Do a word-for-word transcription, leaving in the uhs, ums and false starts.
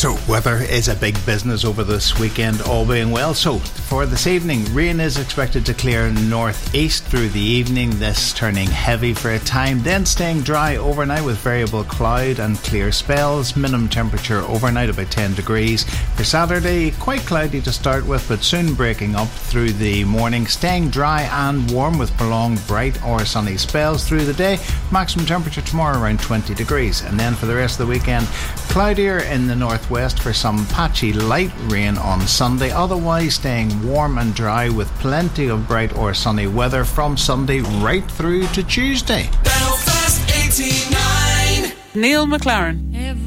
So, weather is a big business over this weekend, all being well. So, for this evening, rain is expected to clear northeast through the evening, this turning heavy for a time, then staying dry overnight with variable cloud and clear spells. Minimum temperature overnight about ten degrees. For Saturday, quite cloudy to start with, but soon breaking up through the morning, staying dry and warm with prolonged bright or sunny spells through the day. Maximum temperature tomorrow around twenty degrees. And then for the rest of the weekend, cloudier in the north west for some patchy light rain on Sunday, otherwise staying warm and dry with plenty of bright or sunny weather from Sunday right through to Tuesday. Belfast eighty-nine. Neil McLaren. Every